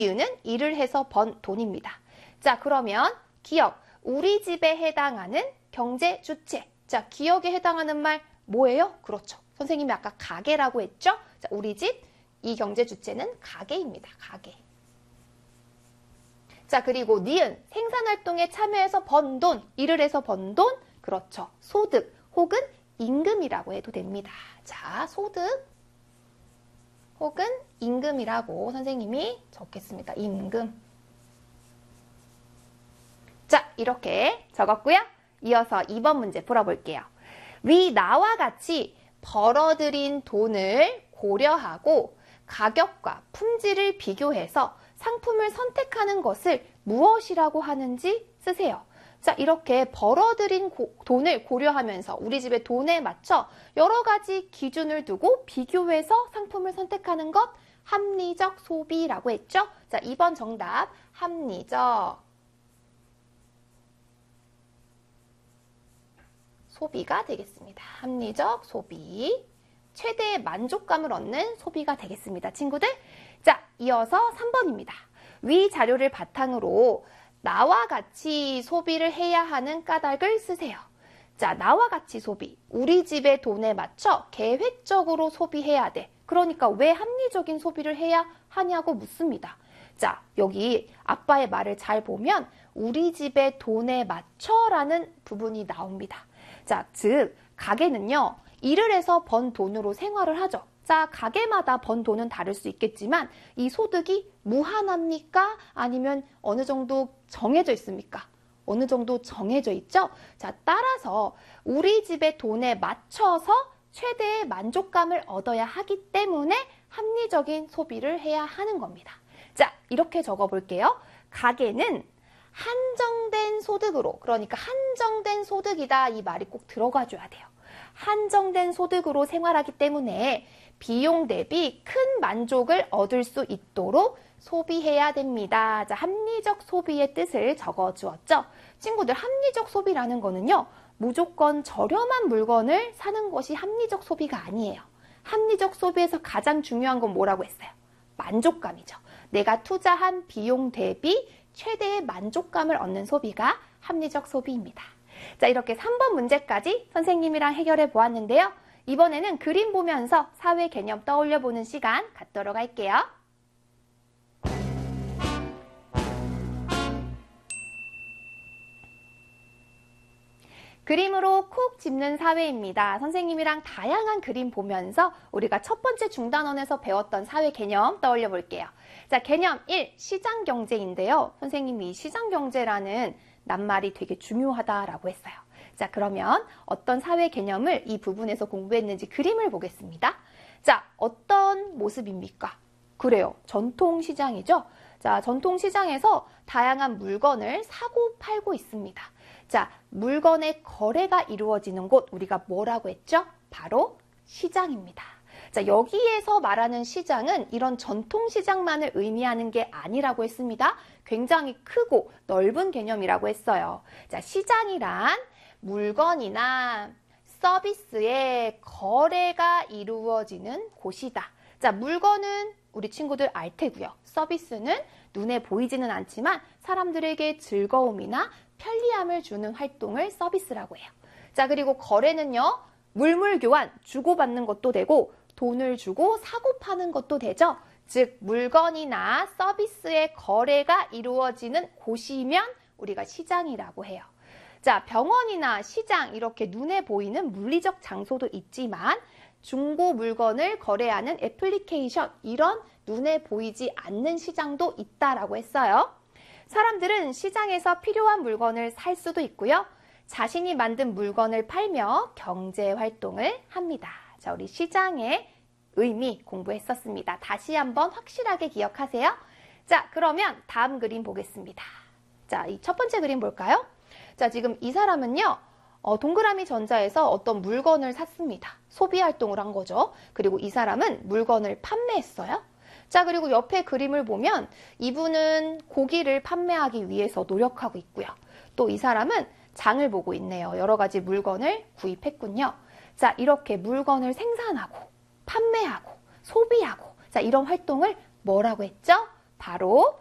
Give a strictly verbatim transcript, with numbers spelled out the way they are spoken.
이유는 일을 해서 번 돈입니다. 자, 그러면 기억, 우리 집에 해당하는 경제 주체. 자, 기억에 해당하는 말 뭐예요? 그렇죠. 선생님이 아까 가게라고 했죠? 자, 우리 집, 이 경제 주체는 가게입니다. 가게. 자, 그리고 니은, 생산활동에 참여해서 번 돈, 일을 해서 번 돈, 그렇죠. 소득 혹은 임금이라고 해도 됩니다. 자, 소득 혹은 임금이라고 선생님이 적겠습니다. 임금. 자, 이렇게 적었고요. 이어서 이 번 문제 풀어볼게요. 위 나와 같이 벌어들인 돈을 고려하고 가격과 품질을 비교해서 상품을 선택하는 것을 무엇이라고 하는지 쓰세요. 자, 이렇게 벌어들인 고, 돈을 고려하면서 우리 집의 돈에 맞춰 여러 가지 기준을 두고 비교해서 상품을 선택하는 것, 합리적 소비라고 했죠? 자, 이 번 정답, 합리적 소비가 되겠습니다. 합리적 소비. 최대의 만족감을 얻는 소비가 되겠습니다. 친구들. 자, 이어서 삼 번입니다. 위 자료를 바탕으로 나와 같이 소비를 해야 하는 까닭을 쓰세요. 자, 나와 같이 소비. 우리 집의 돈에 맞춰 계획적으로 소비해야 돼. 그러니까 왜 합리적인 소비를 해야 하냐고 묻습니다. 자, 여기 아빠의 말을 잘 보면 우리 집의 돈에 맞춰라는 부분이 나옵니다. 자, 즉 가게는요, 일을 해서 번 돈으로 생활을 하죠. 자, 가게마다 번 돈은 다를 수 있겠지만 이 소득이 무한합니까? 아니면 어느 정도 정해져 있습니까? 어느 정도 정해져 있죠? 자, 따라서 우리 집의 돈에 맞춰서 최대의 만족감을 얻어야 하기 때문에 합리적인 소비를 해야 하는 겁니다. 자, 이렇게 적어볼게요. 가게는 한정된 소득으로, 그러니까 한정된 소득이다, 이 말이 꼭 들어가줘야 돼요. 한정된 소득으로 생활하기 때문에 비용 대비 큰 만족을 얻을 수 있도록 소비해야 됩니다. 자, 합리적 소비의 뜻을 적어주었죠. 친구들, 합리적 소비라는 거는요, 무조건 저렴한 물건을 사는 것이 합리적 소비가 아니에요. 합리적 소비에서 가장 중요한 건 뭐라고 했어요? 만족감이죠. 내가 투자한 비용 대비 최대의 만족감을 얻는 소비가 합리적 소비입니다. 자, 이렇게 삼 번 문제까지 선생님이랑 해결해 보았는데요. 이번에는 그림 보면서 사회 개념 떠올려 보는 시간 갖도록 할게요. 그림으로 콕 집는 사회입니다. 선생님이랑 다양한 그림 보면서 우리가 첫 번째 중단원에서 배웠던 사회 개념 떠올려 볼게요. 자, 개념 일, 시장경제인데요. 선생님이 시장경제라는 낱말이 되게 중요하다라고 했어요. 자, 그러면 어떤 사회 개념을 이 부분에서 공부했는지 그림을 보겠습니다. 자, 어떤 모습입니까? 그래요. 전통시장이죠. 자, 전통시장에서 다양한 물건을 사고 팔고 있습니다. 자, 물건의 거래가 이루어지는 곳, 우리가 뭐라고 했죠? 바로 시장입니다. 자, 여기에서 말하는 시장은 이런 전통시장만을 의미하는 게 아니라고 했습니다. 굉장히 크고 넓은 개념이라고 했어요. 자, 시장이란 물건이나 서비스의 거래가 이루어지는 곳이다. 자, 물건은 우리 친구들 알 테고요. 서비스는 눈에 보이지는 않지만 사람들에게 즐거움이나 편리함을 주는 활동을 서비스라고 해요. 자, 그리고 거래는요, 물물 교환, 주고받는 것도 되고 돈을 주고 사고 파는 것도 되죠. 즉, 물건이나 서비스의 거래가 이루어지는 곳이면 우리가 시장이라고 해요. 자, 병원이나 시장, 이렇게 눈에 보이는 물리적 장소도 있지만 중고 물건을 거래하는 애플리케이션, 이런 눈에 보이지 않는 시장도 있다라고 했어요. 사람들은 시장에서 필요한 물건을 살 수도 있고요. 자신이 만든 물건을 팔며 경제 활동을 합니다. 자, 우리 시장의 의미 공부했었습니다. 다시 한번 확실하게 기억하세요. 자, 그러면 다음 그림 보겠습니다. 자, 이 첫 번째 그림 볼까요? 자, 지금 이 사람은요, 어, 동그라미 전자에서 어떤 물건을 샀습니다. 소비 활동을 한 거죠. 그리고 이 사람은 물건을 판매했어요. 자, 그리고 옆에 그림을 보면 이분은 고기를 판매하기 위해서 노력하고 있고요. 또 이 사람은 장을 보고 있네요. 여러 가지 물건을 구입했군요. 자, 이렇게 물건을 생산하고 판매하고 소비하고, 자, 이런 활동을 뭐라고 했죠? 바로